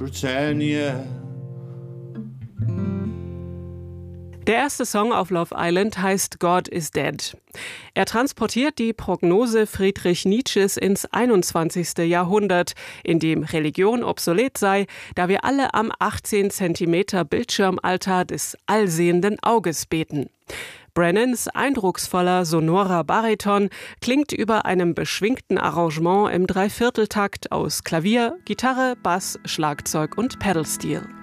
Britannia. Der erste Song auf Love Island heißt God is Dead. Er transportiert die Prognose Friedrich Nietzsches ins 21. Jahrhundert, in dem Religion obsolet sei, da wir alle am 18 Zentimeter Bildschirmaltar des allsehenden Auges beten. Brennans eindrucksvoller, sonorer Bariton klingt über einem beschwingten Arrangement im Dreivierteltakt aus Klavier, Gitarre, Bass, Schlagzeug und Pedalsteel.